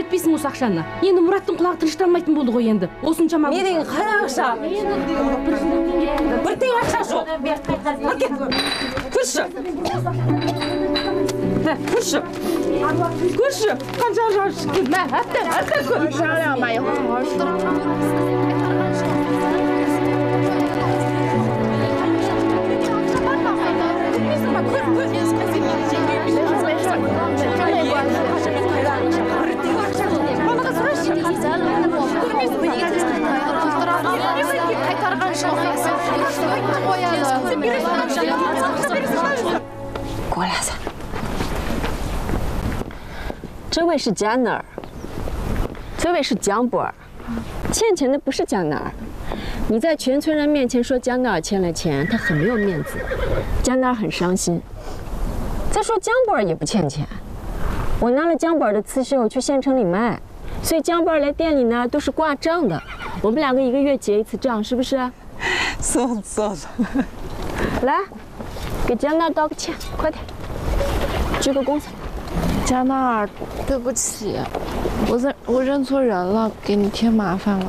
жетпейсің осы ақшаны. Енді Мұраттың құлағы тынышталмайтын болды ғой енді. Осыншама. Не деген қара ақша? Бір тиын ақша жоқ. Көрші. Көрші. Көрші. Қанша жаршы. Мә, әтті көр. Жарамай. 过来噻。这位是贾哪儿，这位是江波儿，欠钱的不是江哪儿。你在全村人面前说江哪儿欠了钱，他很没有面子，江哪儿很伤心。再说江波儿也不欠钱，我拿了江波儿的刺绣去县城里卖，所以江波儿来店里呢都是挂账的，我们两个1个月结一次账，是不是？ 说。 来，给江那儿道个歉，快点，鞠个躬。 加纳尔，对不起，我认错人了，给你添麻烦了。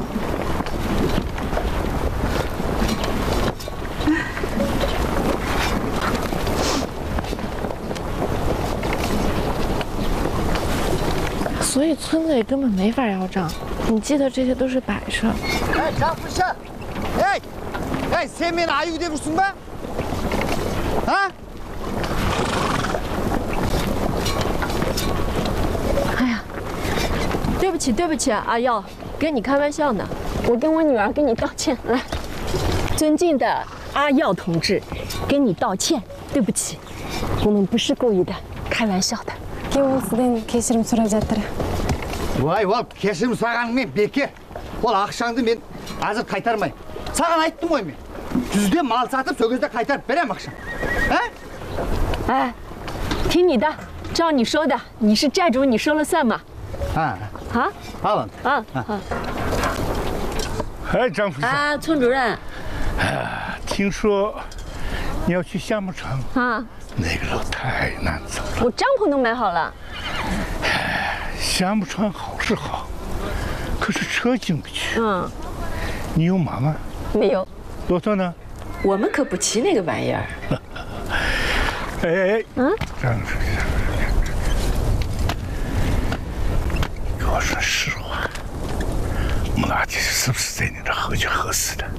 所以村子里根本没法要账，你记得这些都是摆设。 哎，张不是，哎，sen beni ayı gidiyorsun be? Ha? 哎呀，对不起啊，阿耀，跟你开玩笑呢。我跟我女儿跟你道歉，来，尊敬的阿耀同志，跟你道歉，对不起，我们不是故意的，开玩笑的。 Кеуілсіден кешірім сұрап жатыр. Vay val, кешірім сұрағаныңмен бекер. Ол ақшаңды мен азыр қайтармай. Саған айттым ғой мен. Жүзде мал сатып, сөгезде қайтарып берем ақшам. 哎，听你的，照你说的，你是债主，你说了算嘛。 啊，好了。 哎，张副啊，村主任。 听说你要去项目城啊。 那个路太难走了， 我帐篷都买好了。 项目川好是好，可是车进不去。你有马吗？ 没有。 骆驼呢？ 我们可不骑那个玩意儿。 哎，张书记，你给我说实话，我们俩这是不是在你这合居合适的？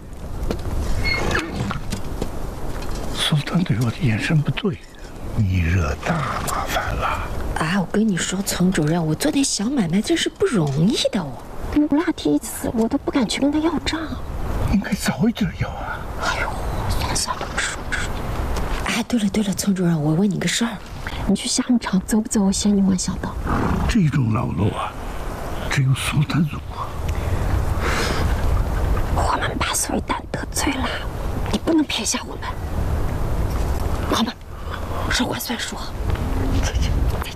苏丹对我的眼神不对，你惹大麻烦了。 啊，我跟你说，村主任，我做点小买卖真是不容易的。 我们俩第一次，我都不敢去跟他要账。 应该早一点要啊。 哎呦，算了，不说。 哎，对了，村主任，我问你个事儿， 你去项目场走不走？我嫌你晚小道。 这种老路啊，只有苏丹走过。 我们把苏一丹得罪了，你不能撇下我们。 好吧，说话算数。再见。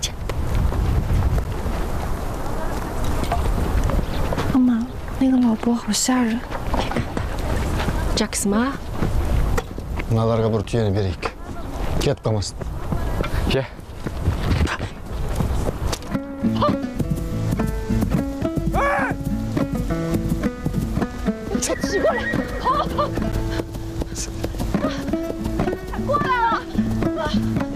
妈妈，那个老伯好吓人。 别看他。Jackson吗？ Мыналарға бір түйені берейік. Кетіп қалмасын. Ке. 骑过来，跑！过来了！